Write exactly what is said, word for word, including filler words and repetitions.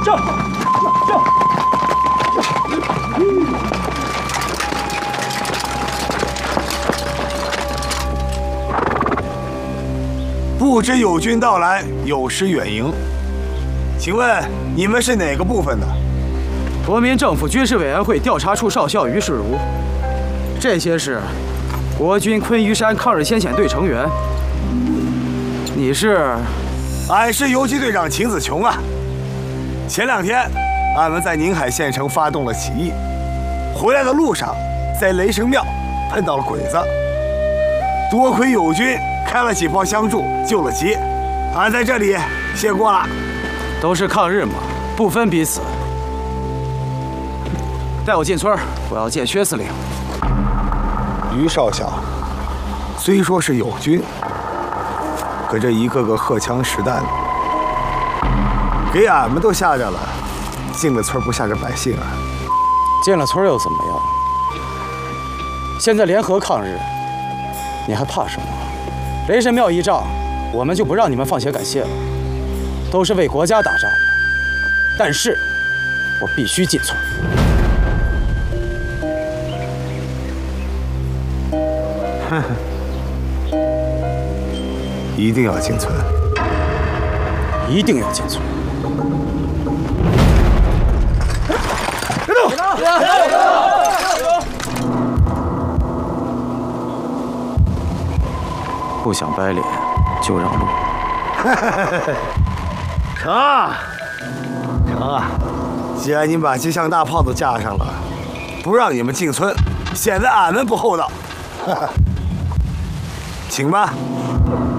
上！上！ 不知友军到来，有失远迎。请问你们是哪个部分的？ 国民政府军事委员会调查处少校于世如。这些是国军昆鱼山抗日先遣队成员。你是？ 俺是游击队长秦子琼啊。前两天，俺们在宁海县城发动了起义，回来的路上，在雷神庙碰到了鬼子。多亏友军开了几包香烛，救了急。俺在这里谢过了。 都是抗日嘛，不分彼此。带我进村，我要见薛司令。 于少校，虽说是友军，可这一个个荷枪实弹的，给俺们都吓着了。进了村不吓着百姓啊！ 进了村又怎么样？现在联合抗日，你还怕什么？雷神庙一仗，我们就不让你们放血感谢了。都是为国家打仗的，但是我必须进村。 哼哼，一定要进村， 一定要进村。 别动！别动！别动！ 不想掰脸，就让路。 成啊，成啊！既然你把机枪大炮都架上了，不让你们进村，显得俺们不厚道。请吧。